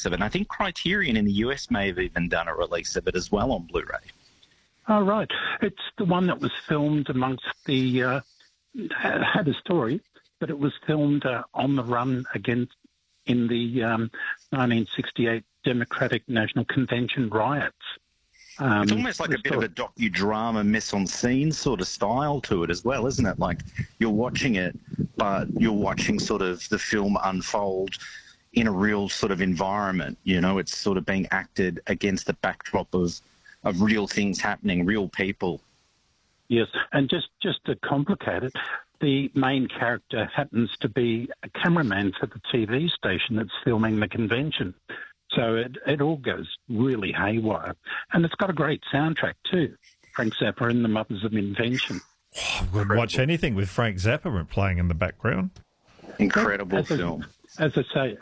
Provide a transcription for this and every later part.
release of it. And I think Criterion in the US may have even done a release of it as well on Blu-ray. Oh, right. It's the one that was filmed amongst the... had a story, but it was filmed on the run against in the 1968 Democratic National Convention riots. It's almost like a bit of a docudrama mise-en-scene sort of style to it as well, isn't it? Like you're watching it, but you're watching sort of the film unfold in a real sort of environment. You know, it's sort of being acted against the backdrop of real things happening, real people. Yes, and just to complicate it, the main character happens to be a cameraman for the TV station that's filming the convention. So it all goes really haywire. And it's got a great soundtrack too. Frank Zappa and the Mothers of Invention. I wouldn't watch anything with Frank Zappa playing in the background. Incredible film. As I say,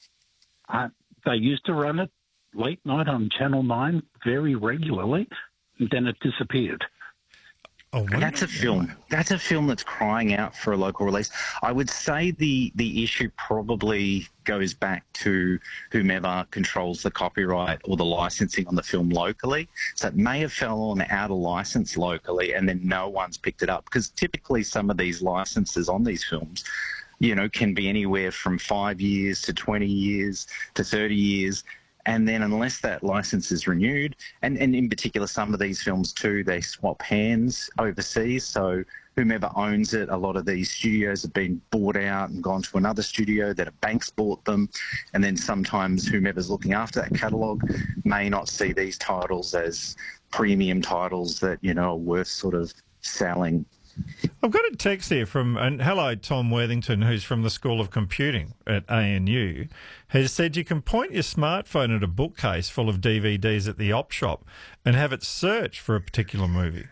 they used to run it late night on Channel 9 very regularly, and then it disappeared. Oh, that's a film. That's a film that's crying out for a local release. I would say the issue probably goes back to whomever controls the copyright or the licensing on the film locally. So it may have fallen out of license locally and then no one's picked it up, because typically some of these licenses on these films, you know, can be anywhere from 5 years to 20 years to 30 years. And then unless that license is renewed, and in particular some of these films too, they swap hands overseas. So whomever owns it, a lot of these studios have been bought out and gone to another studio, then a bank's bought them. And then sometimes whomever's looking after that catalogue may not see these titles as premium titles that, you know, are worth sort of selling. I've got a text here from, and hello, Tom Worthington, who's from the School of Computing at ANU, has said you can point your smartphone at a bookcase full of DVDs at the op shop and have it search for a particular movie.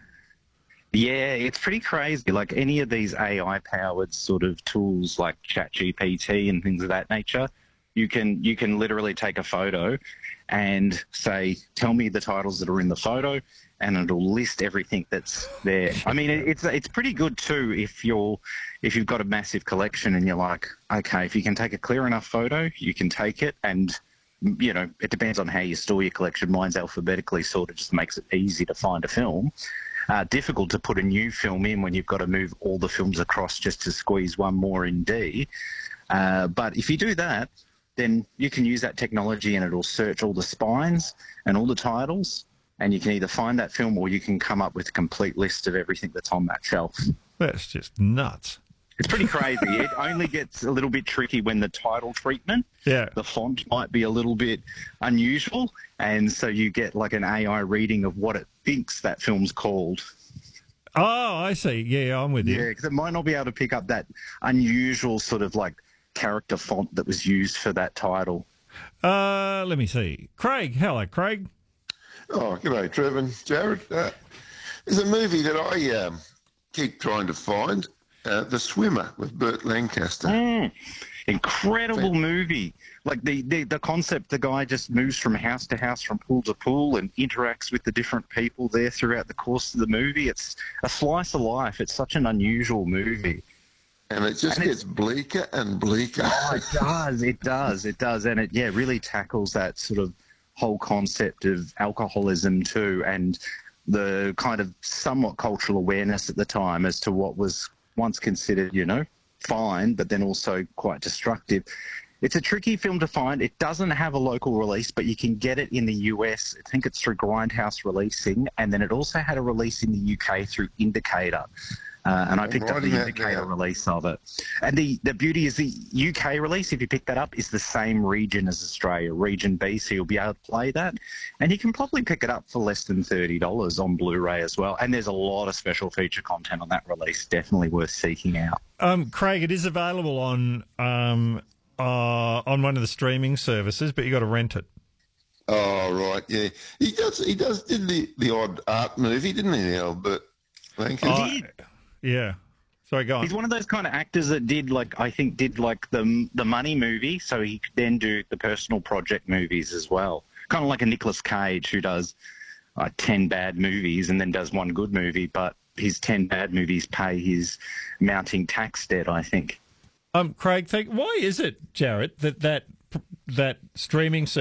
Yeah, it's pretty crazy. Like any of these AI-powered sort of tools like ChatGPT and things of that nature, you can literally take a photo and say, tell me the titles that are in the photo, and it'll list everything that's there. I mean, it's pretty good too if you've got a massive collection and you're like, okay, if you can take a clear enough photo, you can take it, and you know, it depends on how you store your collection. Mine's alphabetically sorted, just makes it easy to find a film. Difficult to put a new film in when you've got to move all the films across just to squeeze one more in D. But if you do that, then you can use that technology and it'll search all the spines and all the titles, and you can either find that film or you can come up with a complete list of everything that's on that shelf. That's just nuts. It's pretty crazy. It only gets a little bit tricky when the title treatment, the font might be a little bit unusual, and so you get like an AI reading of what it thinks that film's called. Oh, I see. Yeah, I'm with you. Yeah, because it might not be able to pick up that unusual sort of like character font that was used for that title. Let me see. Craig. Hello, Craig. Oh, g'day, Trevor and Jared. There's a movie that I keep trying to find, The Swimmer with Burt Lancaster. Incredible movie. Like the concept, the guy just moves from house to house, from pool to pool, and interacts with the different people there throughout the course of the movie. It's a slice of life. It's such an unusual movie. And it just gets bleaker and bleaker. Oh, it does. And it, really tackles that sort of whole concept of alcoholism too, and the kind of somewhat cultural awareness at the time as to what was once considered, you know, fine, but then also quite destructive. It's a tricky film to find. It doesn't have a local release, but you can get it in the US. I think it's through Grindhouse Releasing, and then it also had a release in the UK through Indicator. And I picked up the Indicator release of it. And the beauty is the UK release, if you pick that up, is the same region as Australia, Region B, so you'll be able to play that. And you can probably pick it up for less than $30 on Blu-ray as well. And there's a lot of special feature content on that release, definitely worth seeking out. Craig, it is available on one of the streaming services, but you got to rent it. Oh, right, yeah. He did the odd art movie, didn't he, Albert Lancaster? He did. Yeah. Sorry, go on. He's one of those kind of actors that did the Money movie, so he could then do the personal project movies as well. Kind of like a Nicolas Cage who does 10 bad movies and then does one good movie, but his 10 bad movies pay his mounting tax debt, I think. Craig, why is it, Jared, that streaming